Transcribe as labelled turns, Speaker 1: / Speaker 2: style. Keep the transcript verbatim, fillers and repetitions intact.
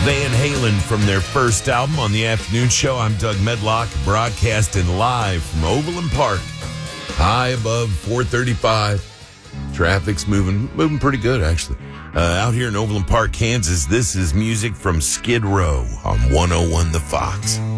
Speaker 1: Van Halen from their first album on the afternoon show. I'm Doug Medlock, broadcasting live from Overland Park, high above four thirty-five. Traffic's moving, moving pretty good, actually. Uh, out here in Overland Park, Kansas, this is music from Skid Row on one oh one The Fox.